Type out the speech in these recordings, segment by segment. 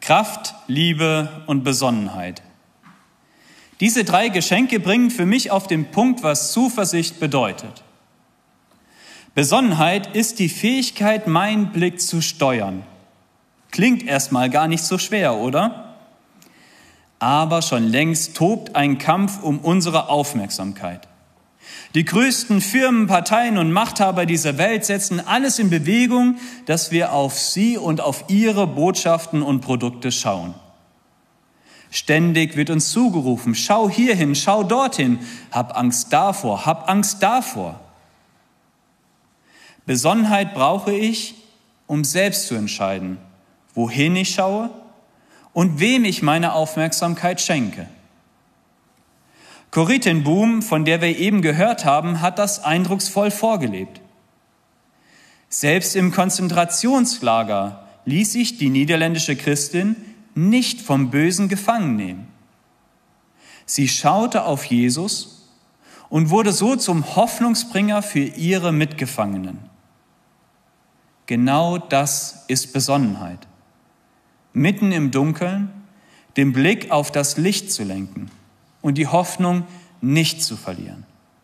Kraft, Liebe und Besonnenheit. Diese 3 Geschenke bringen für mich auf den Punkt, was Zuversicht bedeutet. Besonnenheit ist die Fähigkeit, meinen Blick zu steuern. Klingt erstmal gar nicht so schwer, oder? Aber schon längst tobt ein Kampf um unsere Aufmerksamkeit. Die größten Firmen, Parteien und Machthaber dieser Welt setzen alles in Bewegung, dass wir auf sie und auf ihre Botschaften und Produkte schauen. Ständig wird uns zugerufen, schau hierhin, schau dorthin, hab Angst davor, hab Angst davor. Besonnenheit brauche ich, um selbst zu entscheiden, wohin ich schaue und wem ich meine Aufmerksamkeit schenke. Corrie ten Boom, von der wir eben gehört haben, hat das eindrucksvoll vorgelebt. Selbst im Konzentrationslager ließ sich die niederländische Christin nicht vom Bösen gefangen nehmen. Sie schaute auf Jesus und wurde so zum Hoffnungsbringer für ihre Mitgefangenen. Genau das ist Besonnenheit. Mitten im Dunkeln den Blick auf das Licht zu lenken und die Hoffnung nicht zu verlieren.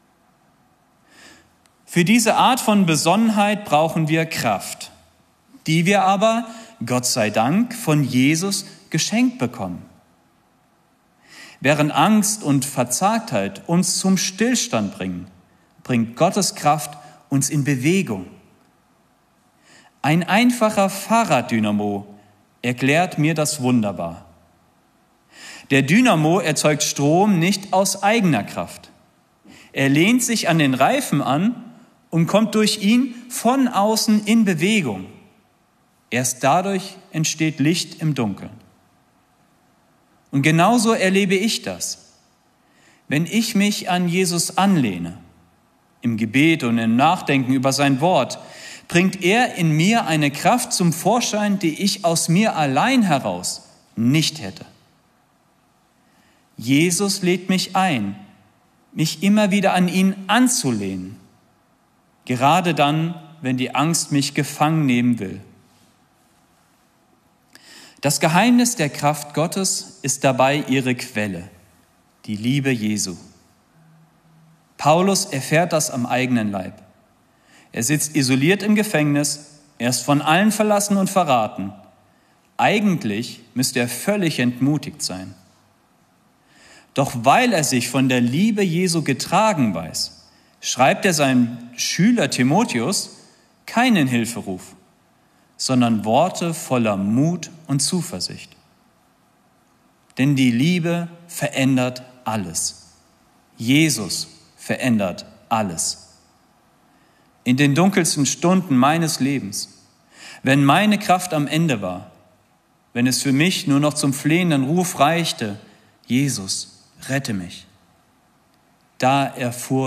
Für diese Art von Besonnenheit brauchen wir Kraft, die wir aber, Gott sei Dank, von Jesus geschenkt bekommen. Während Angst und Verzagtheit uns zum Stillstand bringen, bringt Gottes Kraft uns in Bewegung. Ein einfacher Fahrraddynamo erklärt mir das wunderbar. Der Dynamo erzeugt Strom nicht aus eigener Kraft. Er lehnt sich an den Reifen an und kommt durch ihn von außen in Bewegung. Erst dadurch entsteht Licht im Dunkeln. Und genauso erlebe ich das. Wenn ich mich an Jesus anlehne, im Gebet und im Nachdenken über sein Wort, bringt er in mir eine Kraft zum Vorschein, die ich aus mir allein heraus nicht hätte. Jesus lädt mich ein, mich immer wieder an ihn anzulehnen, gerade dann, wenn die Angst mich gefangen nehmen will. Das Geheimnis der Kraft Gottes ist dabei ihre Quelle, die Liebe Jesu. Paulus erfährt das am eigenen Leib. Er sitzt isoliert im Gefängnis, er ist von allen verlassen und verraten. Eigentlich müsste er völlig entmutigt sein. Doch weil er sich von der Liebe Jesu getragen weiß, schreibt er seinem Schüler Timotheus keinen Hilferuf, sondern Worte voller Mut und Zuversicht. Denn die Liebe verändert alles. Jesus verändert alles. In den dunkelsten Stunden meines Lebens, wenn meine Kraft am Ende war, wenn es für mich nur noch zum flehenden Ruf reichte, Jesus, rette mich, da erfuhr